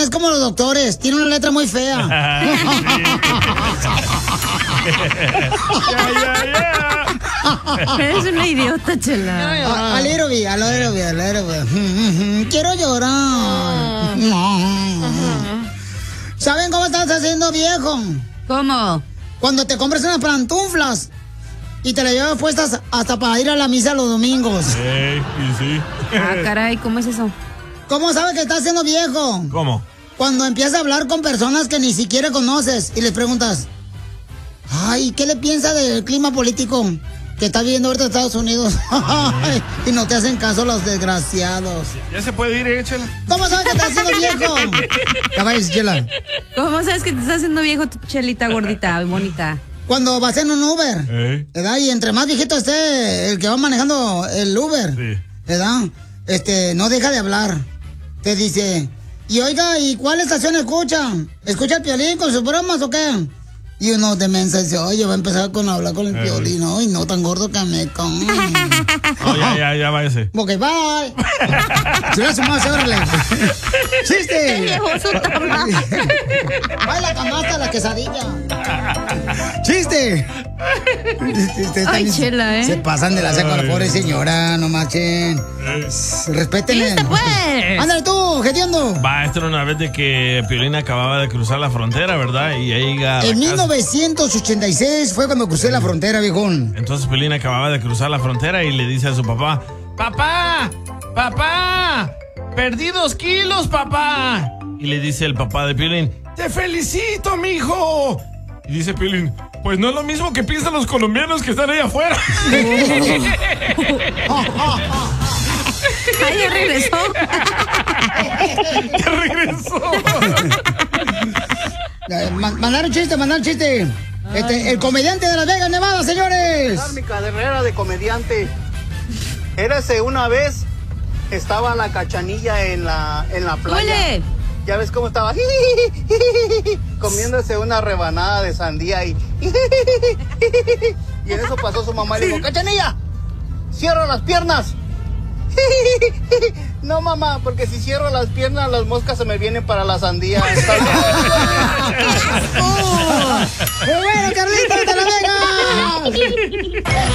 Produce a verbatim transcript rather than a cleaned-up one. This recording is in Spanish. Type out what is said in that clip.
es como los doctores, tiene una letra muy fea. Ya, ya, ya. Eres una idiota, Chela. A, a little bit, a little bit, a little bit. Quiero llorar. ¿Saben cómo estás haciendo viejo? ¿Cómo? Cuando te compras unas pantuflas y te las llevas puestas hasta para ir a la misa los domingos. Sí, y sí. Ah, caray, ¿cómo es eso? ¿Cómo sabes que estás haciendo viejo? ¿Cómo? Cuando empiezas a hablar con personas que ni siquiera conoces y les preguntas, ay, ¿qué le piensa del clima político que está viviendo ahorita Estados Unidos? Y no te hacen caso los desgraciados. Ya se puede ir, échala. ¿Cómo sabes que estás haciendo viejo? Caballos, Chela. ¿Cómo sabes que te estás haciendo viejo, tu Chelita gordita y bonita? Cuando vas en un Uber, ¿Eh? ¿verdad? Y entre más viejito esté el que va manejando el Uber, Sí. ¿verdad? Este, no deja de hablar. Te dice, y oiga, ¿y cuál estación escucha? ¿Escucha el Piolín con sus bromas o qué? Y uno de mensa dice, oye, va a empezar con hablar con el Eh. Piolín, ¿no? Y no tan gordo que me con. Oh, ya, ya, ya, váyase. Ok, bye. Se le hace más, órale. ¡Chiste! ¡Ay, la canasta, la quesadilla! ¡Chiste! Ustedes Ay, también Chela, ¿eh? Se pasan de la seca con la pobre señora, no marchen. Respeten. ¡Chiste, pues! Ándale tú, gediendo. Va, esto era una vez de que Piolín acababa de cruzar la frontera, ¿verdad? Y ahí llega a la En casa. mil novecientos ochenta y seis fue cuando crucé la frontera, viejón. Entonces Piolín acababa de cruzar la frontera y le dice a su papá, ¡Papá! ¡Papá! ¡Perdí dos kilos, papá! Y le dice el papá de Piolín, ¡te felicito, mijo! Y dice Piolín, pues no es lo mismo que piensan los colombianos que están ahí afuera. ¡Ay, ya regresó! ¡Ya regresó! Eh, ma- Mandaron chiste, mandaron chiste. Este, el comediante de Las Vegas, Nevada, señores. Mi carrera de comediante. Érase una vez, estaba la Cachanilla en la, en la playa. ¡Huele! Ya ves cómo estaba comiéndose una rebanada de sandía y y en eso pasó su mamá y le dijo, Cachanilla, cierra las piernas. No, mamá, porque si cierro las piernas las moscas se me vienen para la sandía. ¡Muy bueno, Carlitos de Las Vegas!